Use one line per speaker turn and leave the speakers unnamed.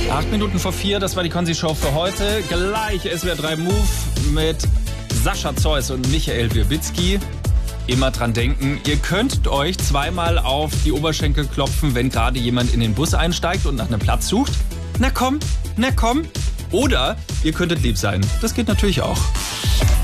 8:04, das war die Konzi-Show für heute. Gleich SWR 3 Move mit Sascha Zeus und Michael Wirbicki. Immer dran denken, ihr könnt euch zweimal auf die Oberschenkel klopfen, wenn gerade jemand in den Bus einsteigt und nach einem Platz sucht. Na komm. Oder ihr könntet lieb sein. Das geht natürlich auch.